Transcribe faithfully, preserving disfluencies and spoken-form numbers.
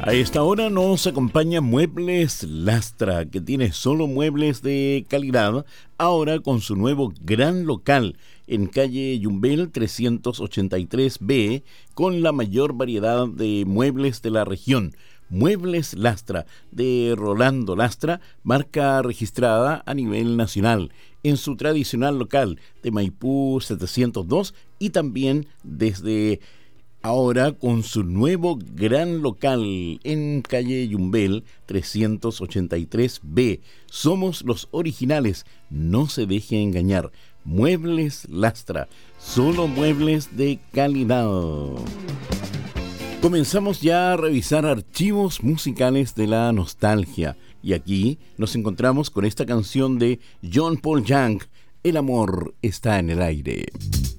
A esta hora nos acompaña Muebles Lastra, que tiene solo muebles de calidad, ahora con su nuevo gran local en calle Yumbel trescientos ochenta y tres B, con la mayor variedad de muebles de la región. Muebles Lastra, de Rolando Lastra, marca registrada a nivel nacional, en su tradicional local de Maipú setecientos dos y también desde ahora con su nuevo gran local en calle Yumbel trescientos ochenta y tres B. Somos los originales, no se deje engañar. Muebles Lastra, solo muebles de calidad. Comenzamos ya a revisar archivos musicales de la nostalgia y aquí nos encontramos con esta canción de John Paul Young, El amor está en el aire.